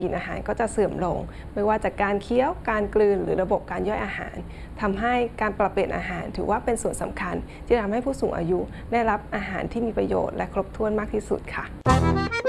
กินอาหารก็จะเสื่อมลงไม่ว่าจากการเคี้ยวการกลืนหรือระบบการย่อยอาหารทำให้การปรับเปลี่ยนอาหารถือว่าเป็นส่วนสำคัญที่ทำให้ผู้สูงอายุได้รับอาหารที่มีประโยชน์และครบถ้วนมากที่สุดค่ะ